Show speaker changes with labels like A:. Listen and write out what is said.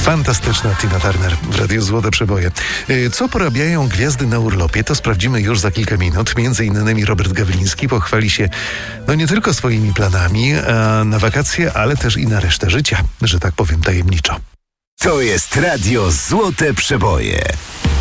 A: Fantastyczna Tina Turner w Radiu Złote Przeboje. Co porabiają gwiazdy na urlopie, to sprawdzimy już za kilka minut. Między innymi Robert Gawliński pochwali się nie tylko swoimi planami na wakacje, ale też i na resztę życia, że tak powiem tajemniczo.
B: To jest Radio Złote Przeboje.